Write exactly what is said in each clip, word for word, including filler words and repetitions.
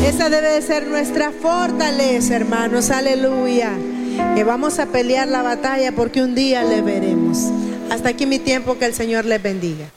Esa debe de ser nuestra fortaleza, hermanos. Aleluya. Que vamos a pelear la batalla porque un día le veremos. Hasta aquí mi tiempo, que el Señor les bendiga.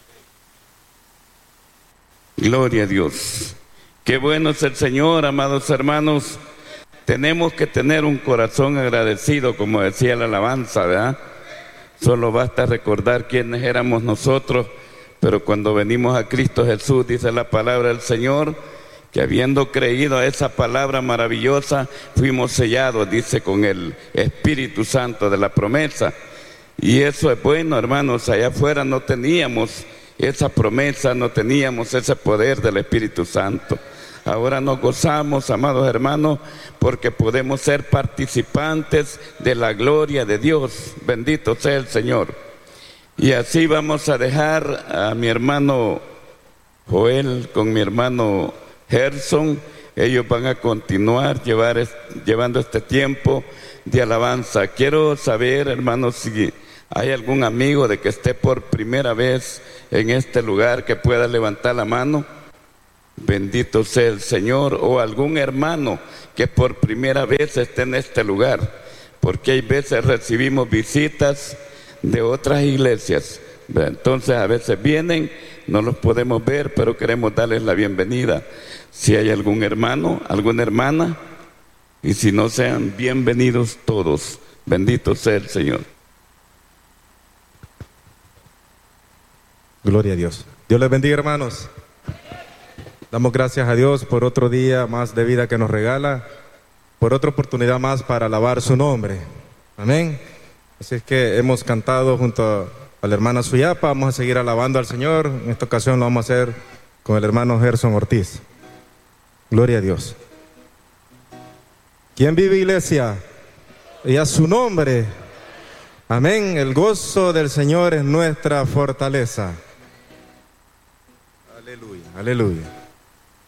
Gloria a Dios. Qué bueno es el Señor, amados hermanos. Tenemos que tener un corazón agradecido, como decía la alabanza, ¿verdad? Solo basta recordar quiénes éramos nosotros, pero cuando venimos a Cristo Jesús, dice la palabra del Señor, que habiendo creído a esa palabra maravillosa, fuimos sellados, dice, con el Espíritu Santo de la promesa. Y eso es bueno, hermanos. Allá afuera no teníamos esa promesa, no teníamos ese poder del Espíritu Santo. Ahora nos gozamos, amados hermanos, porque podemos ser participantes de la gloria de Dios. Bendito sea el Señor. Y así vamos a dejar a mi hermano Joel con mi hermano Gerson. Ellos van a continuar llevar, llevando este tiempo de alabanza. Quiero saber, hermanos, si hay algún amigo de que esté por primera vez en este lugar que pueda levantar la mano. Bendito sea el Señor. O algún hermano que por primera vez esté en este lugar, porque hay veces recibimos visitas de otras iglesias. Entonces a veces vienen, no los podemos ver, pero queremos darles la bienvenida. Si hay algún hermano, alguna hermana, y si no, sean bienvenidos todos. Bendito sea el Señor. Gloria a Dios. Dios les bendiga, hermanos. Damos gracias a Dios por otro día más de vida que nos regala, por otra oportunidad más para alabar su nombre. Amén. Así es que hemos cantado junto a la hermana Suyapa, vamos a seguir alabando al Señor. En esta ocasión lo vamos a hacer con el hermano Gerson Ortiz. Gloria a Dios. ¿Quién vive, iglesia? Y a su nombre. Amén. El gozo del Señor es nuestra fortaleza. Aleluya, aleluya.